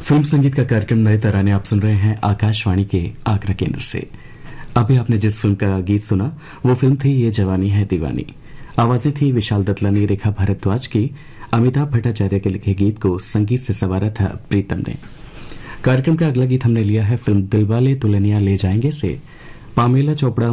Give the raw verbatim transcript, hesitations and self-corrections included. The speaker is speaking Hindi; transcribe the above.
फिल्म संगीत का कार्यक्रम नए तराने आप सुन रहे हैं आकाशवाणी के आगरा केंद्र से। अभी आपने जिस फिल्म का गीत सुना वो फिल्म थी ये जवानी है दीवानी। आवाजें थी विशाल दतलानी, रेखा भारद्वाज की। अमिताभ भट्टाचार्य के लिखे गीत को संगीत से संवारा था प्रीतम ने। कार्यक्रम का अगला गीत हमने लिया है फिल्म दिलवाले दुल्हनिया ले जाएंगे से पामेला चोपड़ा,